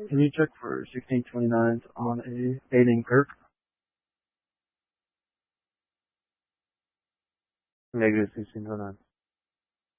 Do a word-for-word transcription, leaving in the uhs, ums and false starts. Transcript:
Can you check for sixteen twenty-nines on a eight in Kirk? Negative sixteen twenty-nine.